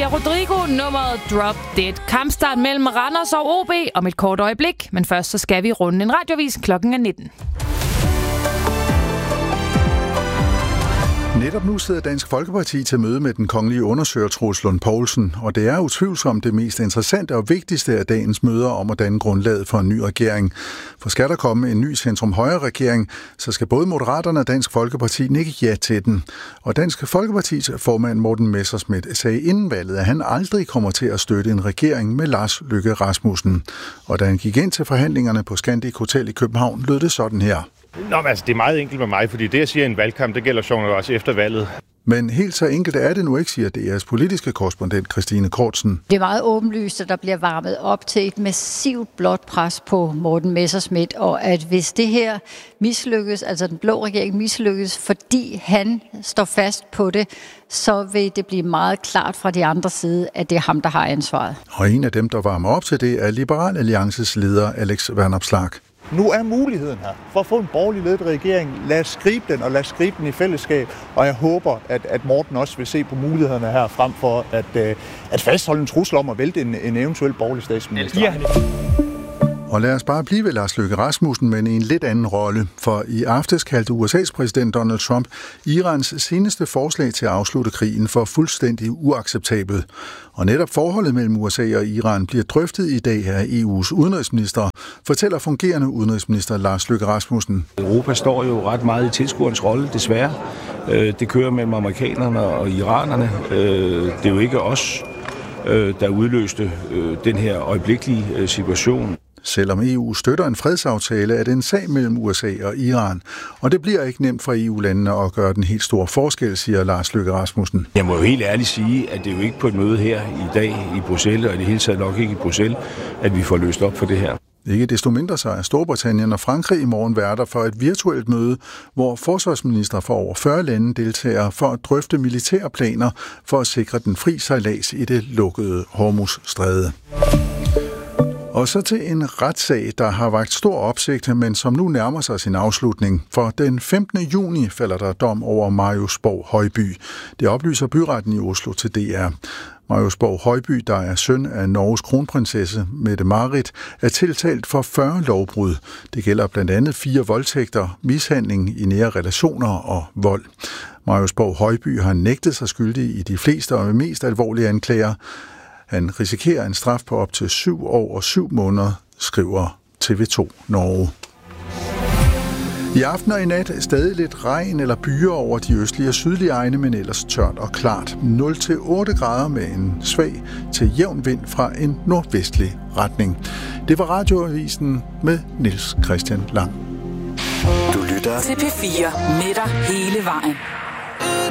Olivia Rodrigo, nummeret Drop Dead. Kampstart mellem Randers og OB om et kort øjeblik. Men først så skal vi runde en radioavis. Klokken er 19. Netop nu sidder Dansk Folkeparti til møde med den kongelige undersøger Troels Lund Poulsen, og det er utvivlsomt det mest interessante og vigtigste af dagens møder om at danne grundlaget for en ny regering. For skal der komme en ny centrum-højre-regering, så skal både Moderaterne og Dansk Folkeparti nikke ja til den. Og Dansk Folkepartis formand Morten Messerschmidt sagde inden valget, at han aldrig kommer til at støtte en regering med Lars Løkke Rasmussen. Og da han gik ind til forhandlingerne på Scandic Hotel i København, lød det sådan her. Nå, men altså, det er meget enkelt med mig, fordi det, jeg siger i en valgkamp, det gælder sjovt også efter valget. Men helt så enkelt er det nu ikke, siger DR's politiske korrespondent Christine Kortsen. Det er meget åbenlyst, at der bliver varmet op til et massivt blåt pres på Morten Messerschmidt, og at hvis det her mislykkes, altså den blå regering mislykkes, fordi han står fast på det, så vil det blive meget klart fra de andre side, at det er ham, der har ansvaret. Og en af dem, der varmer op til det, er Liberal Alliances leder Alex Vanopslagh. Nu er muligheden her for at få en borgerlig ledet regering. Lad os gribe den, og lad os gribe den i fællesskab. Og jeg håber, at Morten også vil se på mulighederne her, frem for at fastholde en trussel om at vælte en eventuel borgerlig statsminister. Og lad os bare blive ved Lars Løkke Rasmussen, men i en lidt anden rolle. For i aftes kaldte USA's præsident Donald Trump Irans seneste forslag til at afslutte krigen for fuldstændig uacceptabelt. Og netop forholdet mellem USA og Iran bliver drøftet i dag af EU's udenrigsminister, fortæller fungerende udenrigsminister Lars Løkke Rasmussen. Europa står jo ret meget i tilskuerens rolle, desværre. Det kører mellem amerikanerne og iranerne. Det er jo ikke os, der udløste den her øjeblikkelige situation. Selvom EU støtter en fredsaftale, er det en sag mellem USA og Iran. Og det bliver ikke nemt for EU-landene at gøre den helt store forskel, siger Lars Løkke Rasmussen. Jeg må jo helt ærligt sige, at det er jo ikke på et møde her i dag i Bruxelles, og i det hele taget nok ikke i Bruxelles, at vi får løst op for det her. Ikke desto mindre så er Storbritannien og Frankrig i morgen værter for et virtuelt møde, hvor forsvarsminister fra over 40 lande deltager for at drøfte militære planer for at sikre den fri sejlads i det lukkede Hormuzstræde. Og så til en retssag, der har vakt stor opsigt, men som nu nærmer sig sin afslutning. For den 15. juni falder der dom over Marius Borg Højby. Det oplyser byretten i Oslo til DR. Marius Borg Højby, der er søn af Norges kronprinsesse Mette-Marit, er tiltalt for 40 lovbrud. Det gælder blandt andet 4 voldtægter, mishandling i nære relationer og vold. Marius Borg Højby har nægtet sig skyldig i de fleste og mest alvorlige anklager. Han risikerer en straf på op til 7 år og 7 måneder, skriver TV2 Norge. I aften og i nat er stadig lidt regn eller byer over de østlige og sydlige egne, men ellers tørt og klart. 0-8 grader med en svag til jævn vind fra en nordvestlig retning. Det var Radioavisen med Niels Christian Lang. Du lytter til P4 med dig hele vejen.